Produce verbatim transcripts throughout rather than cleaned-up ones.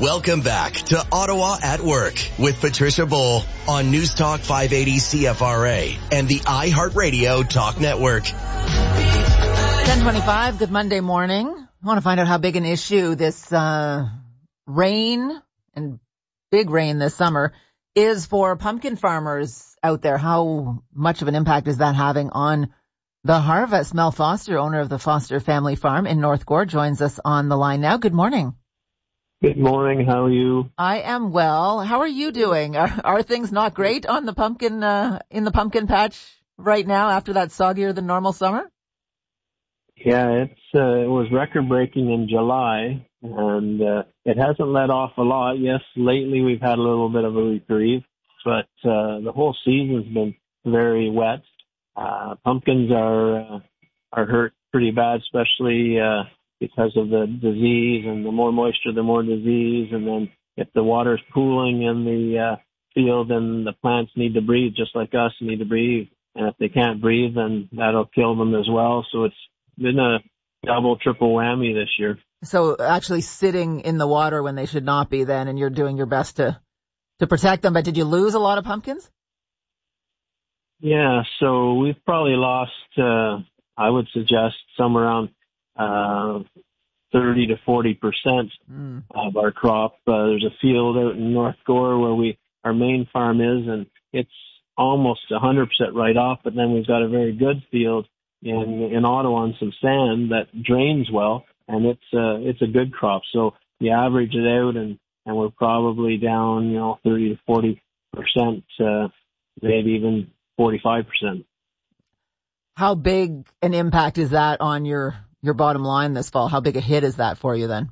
Welcome back to Ottawa at Work with Patricia Bull on News Talk five eighty C F R A and the iHeartRadio Talk Network. ten twenty-five, good Monday morning. I want to find out how big an issue this uh rain and big rain this summer is for pumpkin farmers out there. How much of an impact is that having on the harvest? Mel Foster, owner of the Foster Family Farm in North Gore, joins us on the line now. Good morning. Good morning. How are you? I am well. How are you doing? Are, are things not great on the pumpkin, uh, in the pumpkin patch right now after that soggier than normal summer? Yeah, it's, uh, it was record breaking in July and, uh, it hasn't let off a lot. Yes, lately we've had a little bit of a reprieve, but, uh, the whole season's been very wet. Uh, pumpkins are, uh, are hurt pretty bad, especially, uh, because of the disease, and the more moisture, the more disease. And then if the water's pooling in the uh, field, then the plants need to breathe just like us, need to breathe. And if they can't breathe, then that'll kill them as well. So it's been a double, triple whammy this year. So actually sitting in the water when they should not be then, and you're doing your best to, to protect them. But did you lose a lot of pumpkins? Yeah, so we've probably lost, uh, I would suggest, somewhere around uh, thirty to forty percent mm. of our crop. Uh, there's a field out in North Gore where we, our main farm is, and it's almost one hundred percent right off, but then we've got a very good field in, in Ottawa on some sand that drains well, and it's, uh, it's a good crop. So you average it out, and, and we're probably down, you know, thirty to forty percent, uh, maybe even forty-five percent. How big an impact is that on your your bottom line this fall? How big a hit is that for you then?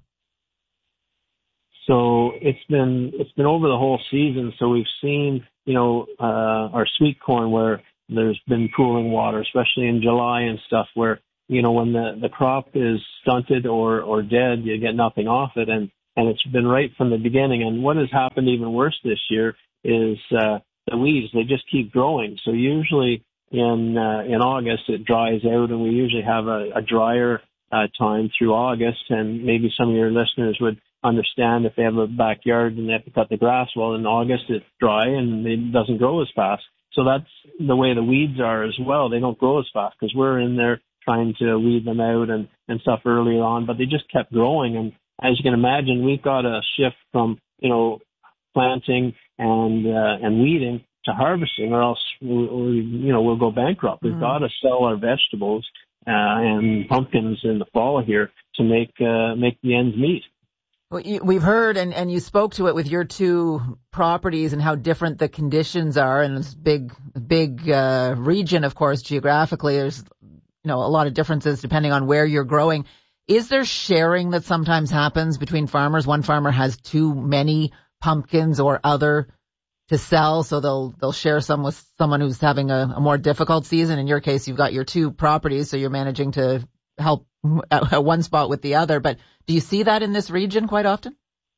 So it's been, it's been over the whole season. So we've seen, you know, uh, our sweet corn where there's been pooling water, especially in July and stuff where, you know, when the, the crop is stunted or, or dead, you get nothing off it. And, and it's been right from the beginning. And what has happened even worse this year is, uh, the weeds, they just keep growing. So usually, In uh, in August, it dries out, and we usually have a, a drier uh, time through August. And maybe some of your listeners would understand if they have a backyard and they have to cut the grass. Well, in August, it's dry and it doesn't grow as fast. So that's the way the weeds are as well. They don't grow as fast because we're in there trying to weed them out and, and stuff earlier on, but they just kept growing. And as you can imagine, we've got a shift from, you know, planting and uh, and weeding to harvesting, or else we, we, you know, we'll go bankrupt. We've mm. got to sell our vegetables uh, and pumpkins in the fall here to make uh, make the ends meet. Well, you, we've heard, and, and you spoke to it with your two properties and how different the conditions are, and this big big uh, region, of course, geographically. There's, you know, a lot of differences depending on where you're growing. Is there sharing that sometimes happens between farmers? One farmer has too many pumpkins or other to sell, so they'll they'll share some with someone who's having a, a more difficult season. In your case, you've got your two properties, so you're managing to help at, at one spot with the other. But do you see that in this region quite often?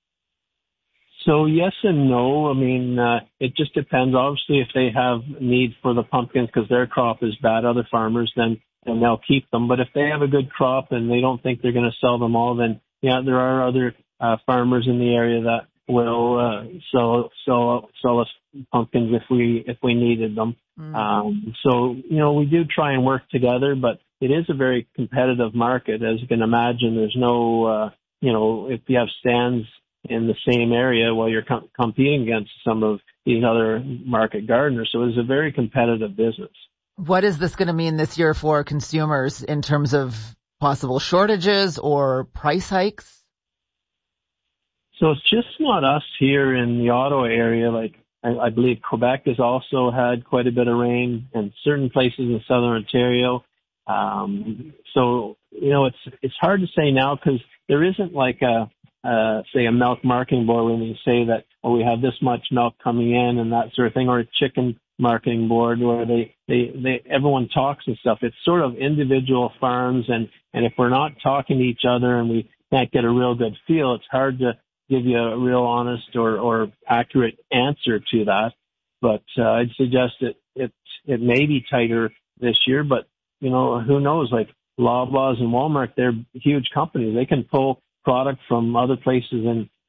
So yes and no. I mean, uh, it just depends. Obviously, if they have need for the pumpkins because their crop is bad, other farmers, then, then they'll keep them. But if they have a good crop and they don't think they're going to sell them all, then yeah, there are other uh, farmers in the area that will uh, sell sell sell us pumpkins if we if we needed them. Mm. Um, so you know, we do try and work together, but it is a very competitive market, as you can imagine. There's no uh, you know, if you have stands in the same area, while you're com- competing against some of these other market gardeners. So it's a very competitive business. What is this going to mean this year for consumers in terms of possible shortages or price hikes? So it's just not us here in the Ottawa area. Like I, I believe Quebec has also had quite a bit of rain, and certain places in southern Ontario. Um, so you know, it's it's hard to say now because there isn't like a uh, say a milk marketing board when you say that, oh, we have this much milk coming in and that sort of thing, or a chicken marketing board where they they they everyone talks and stuff. It's sort of individual farms, and and if we're not talking to each other and we can't get a real good feel, it's hard to give you a real honest or, or accurate answer to that. But uh, I'd suggest that it, it may be tighter this year, but, you know, who knows? Like Loblaws and Walmart, they're huge companies. They can pull product from other places in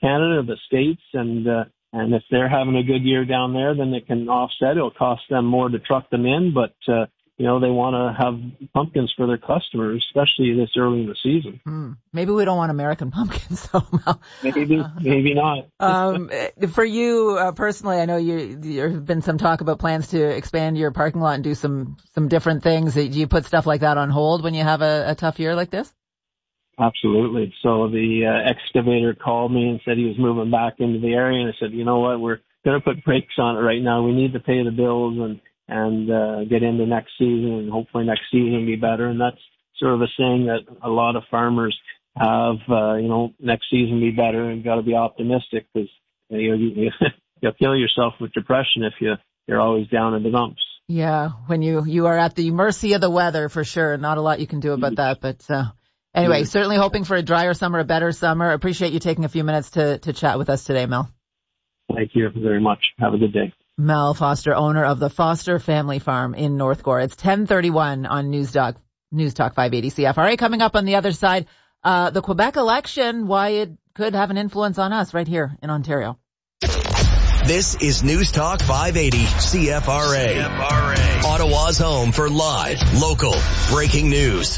Canada, the States, and uh, and if they're having a good year down there, then they can offset. It'll cost them more to truck them in, but uh, you know, they want to have pumpkins for their customers, especially this early in the season. Mm. Maybe we don't want American pumpkins, though, Mel. Maybe, maybe not. um, for you uh, personally, I know you, there's been some talk about plans to expand your parking lot and do some, some different things. Do you put stuff like that on hold when you have a, a tough year like this? Absolutely. So the uh, excavator called me and said he was moving back into the area, and I said, you know what, we're going to put brakes on it right now. We need to pay the bills and and uh, get into next season, and hopefully next season will be better. And that's sort of a saying that a lot of farmers have, uh, you know, next season be better, and got to be optimistic, because you know, you, you'll kill yourself with depression if you, you're always down in the dumps. Yeah, when you, you are at the mercy of the weather, for sure. Not a lot you can do about that. But uh, anyway, yeah. Certainly hoping for a drier summer, a better summer. Appreciate you taking a few minutes to, to chat with us today, Mel. Thank you very much. Have a good day. Mel Foster, owner of the Foster Family Farm in North Gore. It's ten thirty-one on News Talk, News Talk five eighty C F R A. Coming up on the other side, uh, the Quebec election, why it could have an influence on us right here in Ontario. This is News Talk five eighty C F R A. C F R A. Ottawa's home for live, local, breaking news.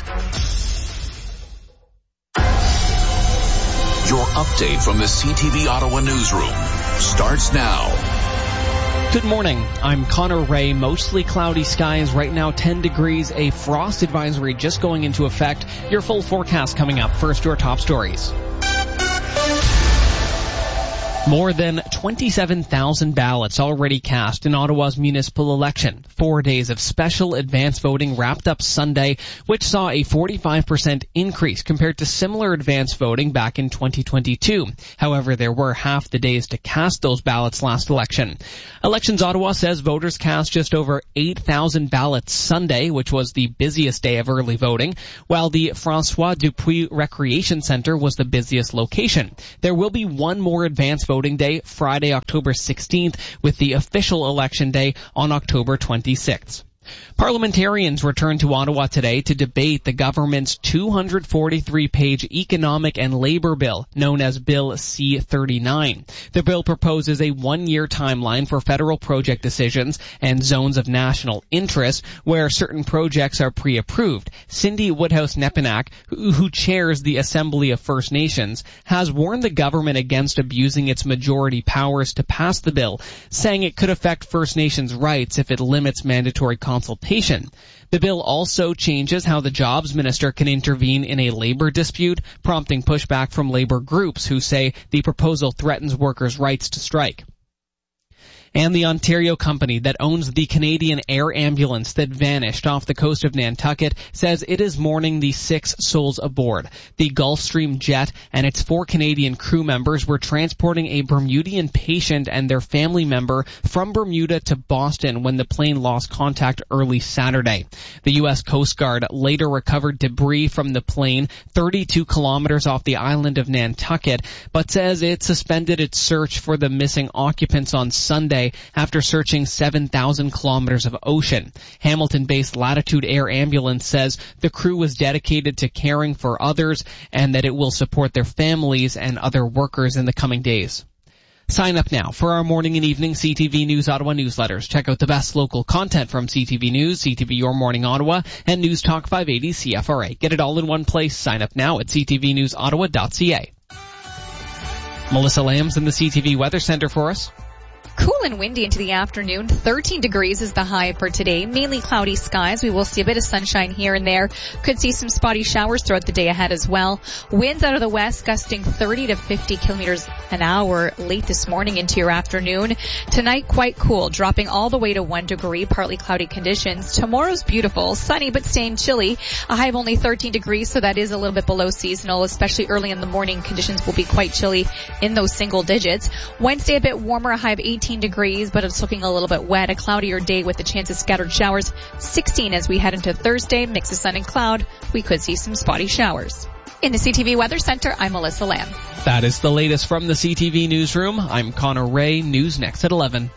Your update from the C T V Ottawa newsroom starts now. Good morning. I'm Connor Ray. Mostly cloudy skies right now, ten degrees, a frost advisory just going into effect. Your full forecast coming up. First, your top stories. More than twenty-seven thousand ballots already cast in Ottawa's municipal election. Four days of special advance voting wrapped up Sunday, which saw a forty-five percent increase compared to similar advance voting back in twenty twenty-two. However, there were half the days to cast those ballots last election. Elections Ottawa says voters cast just over eight thousand ballots Sunday, which was the busiest day of early voting, while the François Dupuis Recreation Centre was the busiest location. There will be one more advance voting voting day, Friday, October sixteenth, with the official election day on October twenty-sixth. Parliamentarians returned to Ottawa today to debate the government's two hundred forty-three page economic and labor bill, known as Bill C thirty-nine. The bill proposes a one-year timeline for federal project decisions and zones of national interest where certain projects are pre-approved. Cindy Woodhouse-Nepinak, who, who chairs the Assembly of First Nations, has warned the government against abusing its majority powers to pass the bill, saying it could affect First Nations rights if it limits mandatory consultation. The bill also changes how the jobs minister can intervene in a labor dispute, prompting pushback from labor groups who say the proposal threatens workers' rights to strike. And the Ontario company that owns the Canadian Air Ambulance that vanished off the coast of Nantucket says it is mourning the six souls aboard. The Gulfstream jet and its four Canadian crew members were transporting a Bermudian patient and their family member from Bermuda to Boston when the plane lost contact early Saturday. The U S Coast Guard later recovered debris from the plane thirty-two kilometers off the island of Nantucket, but says it suspended its search for the missing occupants on Sunday after searching seven thousand kilometers of ocean. Hamilton-based Latitude Air Ambulance says the crew was dedicated to caring for others and that it will support their families and other workers in the coming days. Sign up now for our morning and evening C T V News Ottawa newsletters. Check out the best local content from C T V News, C T V Your Morning Ottawa, and News Talk five eighty C F R A. Get it all in one place. Sign up now at c t v news ottawa dot c a. Melissa Lamb's in the C T V Weather Center for us. Cool and windy into the afternoon. thirteen degrees is the high for today. Mainly cloudy skies. We will see a bit of sunshine here and there. Could see some spotty showers throughout the day ahead as well. Winds out of the west gusting thirty to fifty kilometers an hour late this morning into your afternoon. Tonight quite cool, dropping all the way to one degree, partly cloudy conditions. Tomorrow's beautiful, sunny but staying chilly. A high of only thirteen degrees, so that is a little bit below seasonal, especially early in the morning. Conditions will be quite chilly in those single digits. Wednesday a bit warmer, a high of eighteen degrees, but it's looking a little bit wet. A cloudier day with the chance of scattered showers. sixteen as we head into Thursday. Mix of sun and cloud. We could see some spotty showers. In the C T V Weather Center, I'm Melissa Lamb. That is the latest from the C T V Newsroom. I'm Connor Ray. News next at eleven.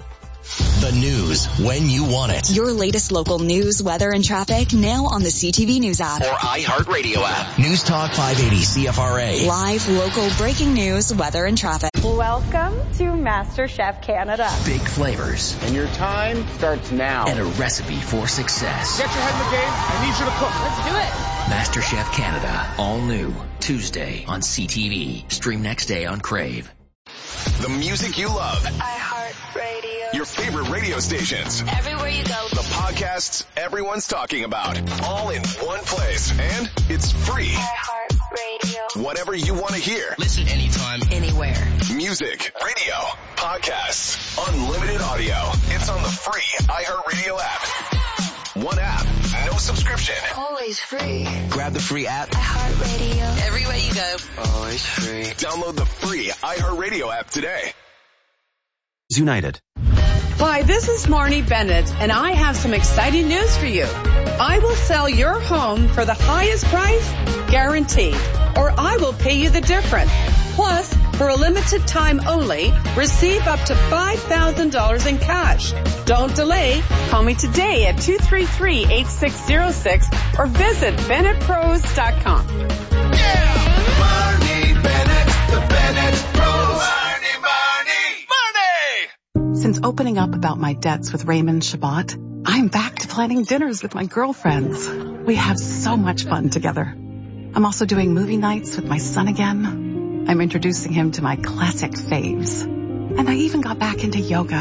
The news when you want it. Your latest local news, weather, and traffic now on the C T V News app. Or iHeartRadio app. News Talk five eighty C F R A. Live, local, breaking news, weather, and traffic. Welcome to MasterChef Canada. Big flavors. And your time starts now. And a recipe for success. Get your head in the game. I need you to cook. Let's do it. MasterChef Canada. All new. Tuesday on C T V. Stream next day on Crave. The music you love. iHeartRadio. Your favorite radio stations. Everywhere you go. The podcasts everyone's talking about. All in one place. And it's free. iHeartRadio. Whatever you want to hear. Listen anytime, anywhere. Music, radio, podcasts, unlimited audio. It's on the free iHeartRadio app. One app, no subscription. Always free. Grab the free app. iHeartRadio. Everywhere you go. Always free. Download the free iHeartRadio app today. United. Hi, this is Marnie Bennett, and I have some exciting news for you. I will sell your home for the highest price, guaranteed, or I will pay you the difference. Plus, for a limited time only, receive up to five thousand dollars in cash. Don't delay. Call me today at two three three, eight six zero six or visit Bennett Pros dot com. Yeah! Marnie Bennett, the Bennett Pros. Marnie, Marnie, Marnie! Since opening up about my debts with Raymond Shabbat, I'm back to planning dinners with my girlfriends. We have so much fun together. I'm also doing movie nights with my son again. I'm introducing him to my classic faves. And I even got back into yoga.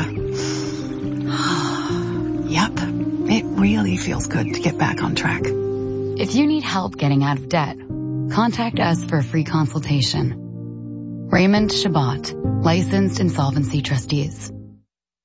Yep, it really feels good to get back on track. If you need help getting out of debt, contact us for a free consultation. Raymond Shabbat, licensed insolvency trustees.